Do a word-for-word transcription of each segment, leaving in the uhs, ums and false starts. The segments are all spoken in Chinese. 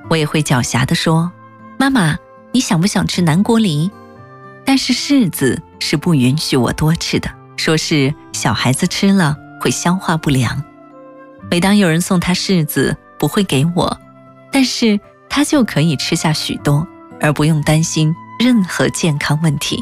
我也会狡黠地说，妈妈，你想不想吃南国梨？但是柿子是不允许我多吃的，说是小孩子吃了会消化不良。每当有人送他柿子，不会给我，但是他就可以吃下许多，而不用担心任何健康问题。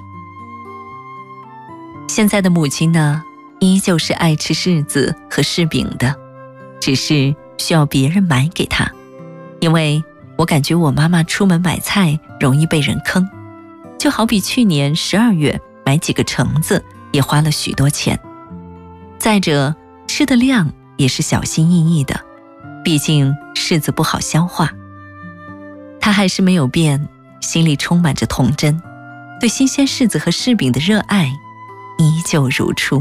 现在的母亲呢，依旧是爱吃柿子和柿饼的，只是需要别人买给她。因为我感觉我妈妈出门买菜容易被人坑，就好比去年十二月买几个橙子也花了许多钱。再者，吃的量也是小心翼翼的，毕竟柿子不好消化。她还是没有变，心里充满着童真，对新鲜柿子和柿饼的热爱依旧如初。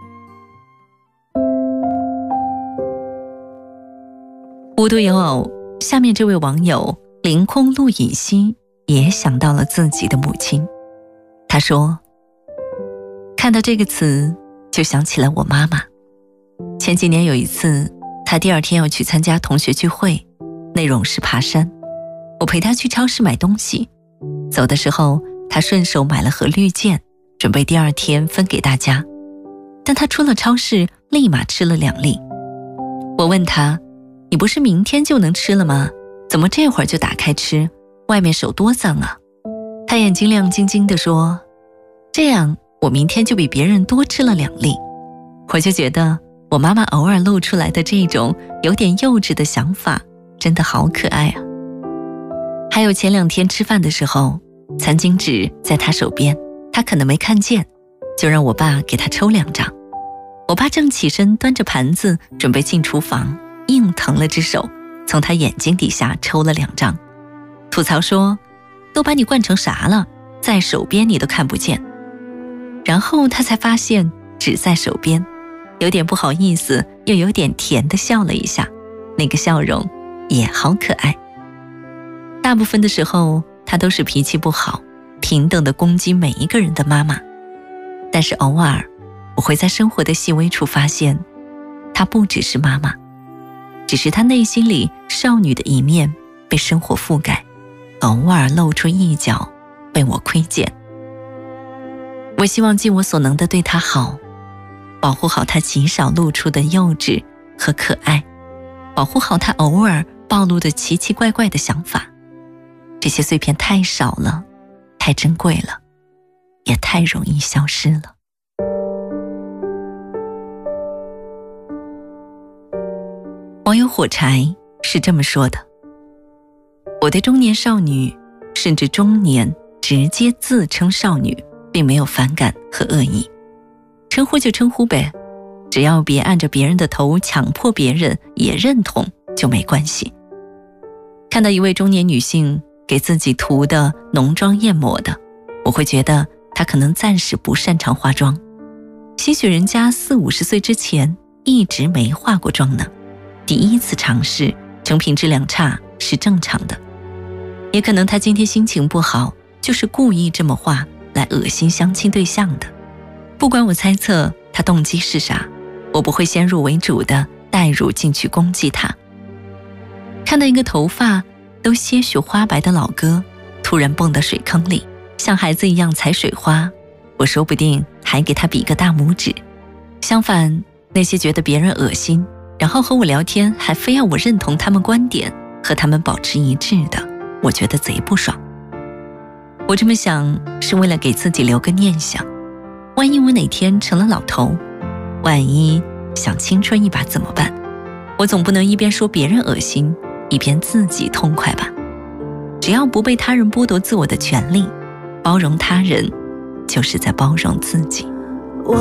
无独有偶，下面这位网友凌空陆隐溪也想到了自己的母亲。他说，看到这个词就想起了我妈妈。前几年有一次，她第二天要去参加同学聚会，内容是爬山。我陪她去超市买东西，走的时候她顺手买了盒绿箭，准备第二天分给大家。但她出了超市立马吃了两粒。我问她，你不是明天就能吃了吗？怎么这会儿就打开吃？外面手多脏啊！她眼睛亮晶晶地说，这样我明天就比别人多吃了两粒。我就觉得我妈妈偶尔露出来的这种有点幼稚的想法真的好可爱啊。还有前两天吃饭的时候，餐巾纸在她手边，她可能没看见，就让我爸给她抽两张。我爸正起身端着盘子准备进厨房，硬腾了只手，从他眼睛底下抽了两张，吐槽说，都把你惯成啥了，在手边你都看不见。然后他才发现纸在手边，有点不好意思又有点甜地笑了一下，那个笑容也好可爱。大部分的时候他都是脾气不好，平等地攻击每一个人的妈妈，但是偶尔我会在生活的细微处发现，她不只是妈妈，只是她内心里少女的一面被生活覆盖，偶尔露出一角被我窥见。我希望尽我所能地对她好，保护好她极少露出的幼稚和可爱，保护好她偶尔暴露的奇奇怪怪的想法。这些碎片太少了，太珍贵了，也太容易消失了。网友火柴是这么说的，我对中年少女甚至中年直接自称少女并没有反感和恶意，称呼就称呼呗，只要别按着别人的头强迫别人也认同就没关系。看到一位中年女性给自己涂的浓妆艳抹的，我会觉得她可能暂时不擅长化妆，兴许人家四五十岁之前一直没化过妆呢，第一次尝试，成品质量差是正常的。也可能她今天心情不好，就是故意这么画来恶心相亲对象的。不管我猜测她动机是啥，我不会先入为主的带入进去攻击她。看到一个头发都些许花白的老哥突然蹦到水坑里，像孩子一样踩水花，我说不定还给他比个大拇指。相反，那些觉得别人恶心，然后和我聊天还非要我认同他们观点，和他们保持一致的，我觉得贼不爽。我这么想是为了给自己留个念想，万一我哪天成了老头，万一想青春一把怎么办？我总不能一边说别人恶心，一边自己痛快吧。只要不被他人剥夺自我的权利，包容他人就是在包容自己。